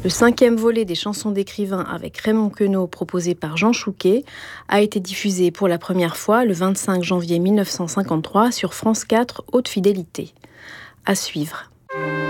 Le 5e volet des chansons d'écrivain avec Raymond Queneau, proposé par Jean Chouquet, a été diffusé pour la première fois le 25 janvier 1953 sur France 4 Haute Fidélité. À suivre.